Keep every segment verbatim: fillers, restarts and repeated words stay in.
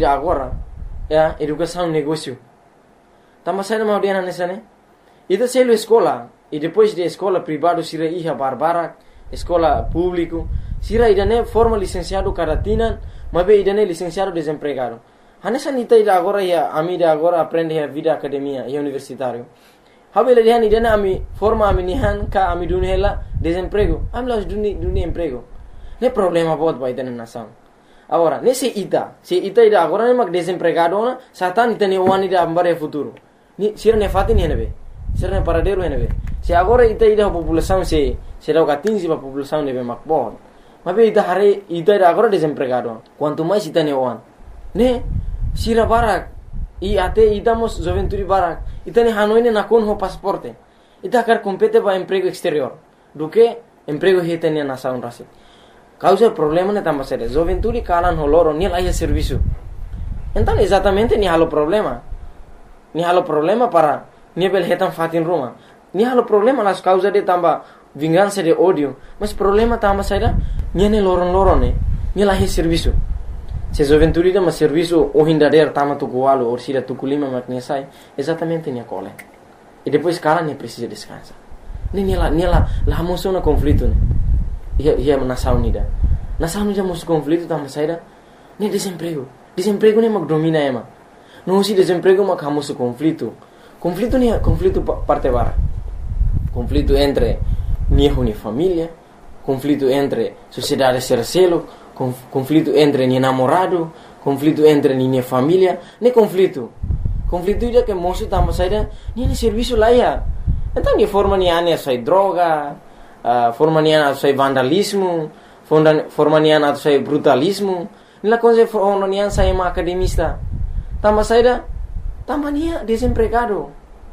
agora é educação negócio. Tama saída mau dia nessa né? Ida selo escola e depois de escola privado sira iha barbara, escola público, sira ida né forma licenciado caratina, mas be ida né licenciado desempregado. Hanessa nita ida agora ia ami ida agora aprende a vida academia e universitário. Habela dia ida né ami forma ami nihan ka ami dunia la desemprego. Ami las dunia dunia emprego. Ne problema buat ba ida nação. Agora, nesse ita, se ita ida agora ne mag desempregado na, satan ita ne wani ida ambare futuro. Ni sira ne fati ne nebe. Sira ne paradero ne nebe. Se agora ita ida população se se dá quinze a população nebe mag bom. Mas be ita hare ita ida agora desempregado. Quanto mais ita ne wan. Ne sira barak e até idamos juventude barak. Ita ne hanoi ne nakon ho pasaporte. Ita quer compete para emprego exterior. Do que emprego hita ne nação rasi. Causa problema ne tambah sério. Juventude kalan holoro ni lá serviço. Então exatamente ni halo problema. Ni halo problema para ni bel hetam fatin rumah. Ni halo problema las causa de tambah vingança de ódio. Mas problema tambah sério ni ne loron-loron ne. Ni lá serviço. Se juventude dá mas serviço o hindader tama tu gualo ou sira tu kulima maknya sai. Exatamente ni cole. E depois kalan ni precisa descansar. Ni ni lá ni lá lá moço na conflito ne. Ia ia nação unida. Nação unida musuh conflito tambah saída. Ni desemprego. Desemprego ni mag domina ema. Não se desemprego mag hamusuh conflito. Conflito ni conflito parte bara. Conflito entre ni huni família. Conflito entre sociedade sercelo. Conflito entre ni namorado. Conflito entre ni família. Ni conflito. Conflito dia que musuh tambah saída. Ni ni serviço lá ya. Então ni forma ni ane sai droga. Uh, forma nian atau saya vandalismo, forma nian atau saya brutalismo. Nila coisa forma nian saya ma academista. Tambah saya tambah nia desempregado.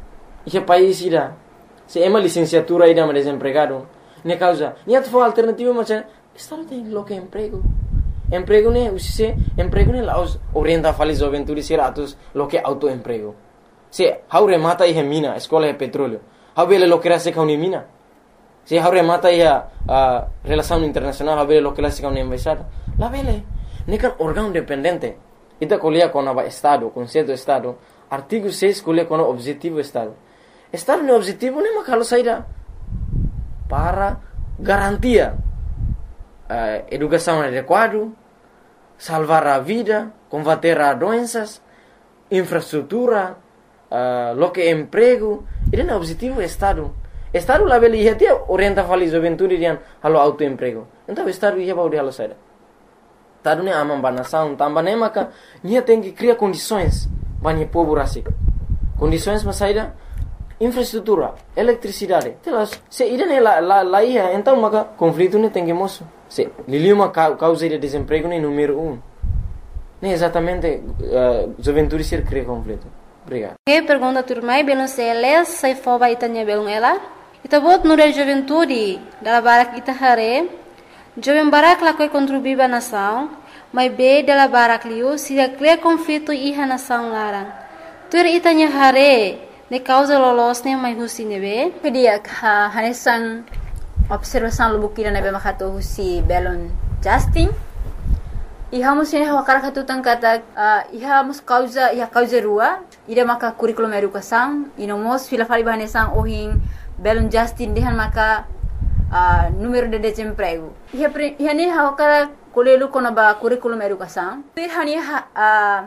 Ike país ida. Se ema licenciatura ida ma desempregado. Nia causa. Nia tu alternativa macam estado tem lo que emprego. Emprego ne usise emprego ne laos orienta fali juventude sira atus lo que autoemprego. Se haure mata ihe mina, escola é petróleo. Haubele lo que rase kauni mina. Se haure mata ia uh, relação internacional haubele lo que rase kauni embaixada. La vele nekan órgão independente. Ita colia com o estado, conceito do estado. Artigo seis colia com o objetivo do estado. Estado no objetivo ne makalo saída para garantia uh, educação adequada, salvar a vida, combater a doenças, infraestrutura, uh, lo que emprego. Esse é o objetivo do Estado. O Estado lá ele ia ter orienta a juventude dian halo autoemprego. Então o Estado ia para o halo saída. Estado ne amam banação, também ne maka ia tem que criar condições para o povo rasik. Condições para saída infraestrutura, eletricidade. Telas, se ida ne lá lá lá ia, então maka conflito ne tem que moço. Se liliuma causa de desemprego ne número um. Ne exatamente uh, juventude ser cria conflito. Obrigado. Que pergunta turmai belum seles sai foba itanya belum ela. Ita bot nure juventude dala barak ita hare. Jovem barak la koi contribuir ba nação, mas be dala barak liu se cria conflito iha nação larang. Tur itanya hare ne causa lolos ne mai husi nebe. Pedia ha hanesan observação lubukira nebe makato husi belon Justin. Iha mus ne wakara katu tangkata uh, iha mus causa iha causa rua ida maka curriculum educação ino mos fila fali bahanesan ohin belon Justin dehan maka uh, número de desemprego. Iha pre, iha ne wakara kolelu kona ba curriculum educação. Iha ne uh,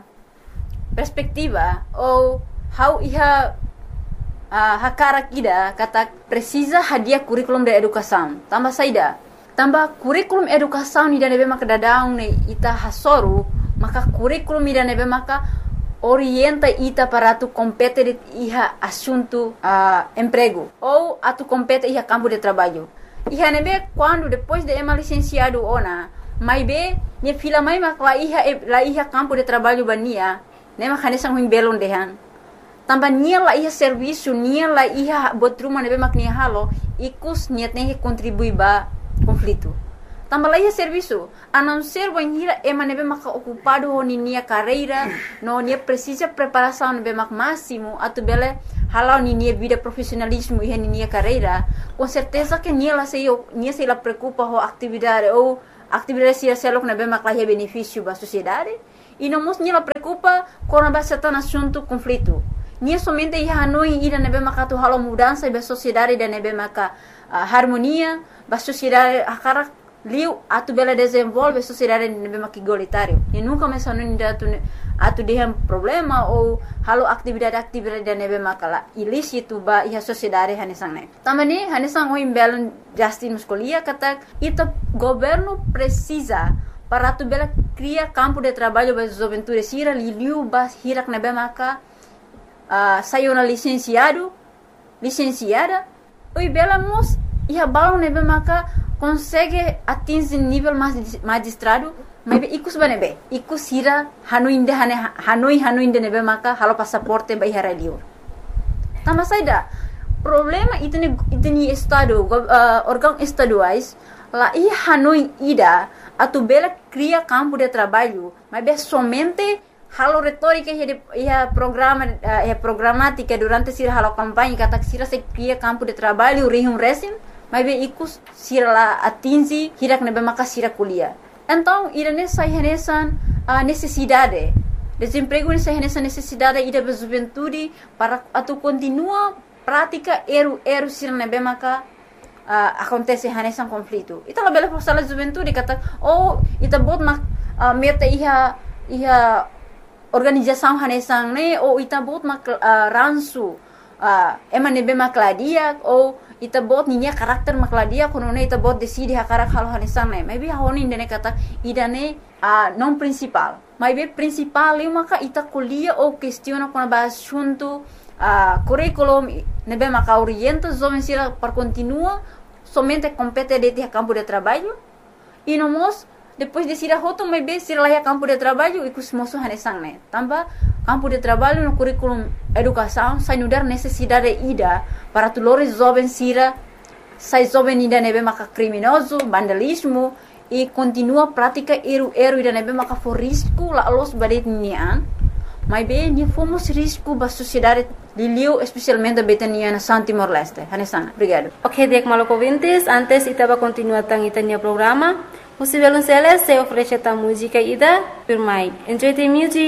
perspectiva ou how iha uh, hakara kida kata precisa hadiah curriculum de educação. Tambah saida tambah kurikulum educação ni dane be maka dadang ne ita hasoru maka kurikulum ni dane be maka orienta ita para tu compete de iha assunto uh, emprego ou atu compete iha campo de trabalho. Iha ne be quando depois de ema licenciado ona mai be ne fila mai maka la iha la iha campo de trabalho bania ne maka ne sang belon dehan tambah nia la iha serviço nia la iha botruma ne be mak nia halo ikus niat ne contribui ba conflito. Tambah lagi serviço, a não ser banhira ema nebe maka ocupado honi nia carreira, no nia precisa preparação nebe mak máximo, atu bele halau ni nia vida profissionalismo e ni nia carreira, com certeza que nia la sei nia sei la preocupa ho atividade ou atividade sia selok nebe mak lahi benefício ba sociedade, e não nos nila preocupa quando vai ser tan assunto conflito. Nia somente ia Hanoi ida nebe maka tu halo mudança e sociedade da nebe maka uh, harmonia, ba sociedade akara liu atu bela desenvolve sociedade nebe maka igualitário. E nunca mais Hanoi da tu atu dehem problema ou halo atividade-atividade da nebe maka la ilícito ba ia sociedade hanesang ne. Tamani hanesang o imbelon Justin Muscolia kata ita governo precisa para tu bela cria campo de trabalho ba juventude sira liu ba hirak nebe maka Uh, saiu na licenciado, licenciada, e bela mos e a bala nebe maka consegue atingir nível mais magistrado, mas ikus banebe, ikus hira Hanoi inde hane Hanoi Hanoi inde nebe maka halo passaporte ba ihara liur. Tama saida problema itene itene estado uh, órgão estaduais lá e Hanoi ida atu bela cria campo de trabalho, mas be somente halo retórica e a programa e a programática durante sira halo campanha kata sira se cria campo de trabalho rihum resim mas be ikus sira lá atingi hirak nebe maka sira kuliah. Então irane sai renesan a necessidade desemprego nessa renessa necessidade ida be juventude para atu continua prática eru eru sira nebe maka uh, acontece renesan conflito. Ita la bela forçala juventude kata oh ita bot mak uh, meta iha iha organização hanesang ne ou ita bot mak uh, ransu uh, ema nebe makladia ou ita bot ninya karakter makladia kono ne ita bot decide hakarak halo hanesang ne maybe honi ndene kata idane uh, non principal maybe principal eu maka ita kuliah ou questiona kono ba assunto uh, curriculum nebe maka orienta jovem sira para continua somente compete de ter campo de trabalho e no mos depois de sira hoto mai be sira lá campo de trabalho e kus moso hanesang ne tamba campo de trabalho no curriculum educação sai no dar necessidade ida para tulores jovem sira sai jovem ida nebe maka criminoso vandalismo e continua prática eru eru ida nebe maka for risco la los badet nian mai be ni fomos risco ba sociedade Liliu especialmente betania na San Timor Leste hanesang obrigado. Ok, Diek Maloko Vintes, antes itaba continua tang itanya programa. Musivelun Celes se oferece ta música ida, per mai. Enjoy the music.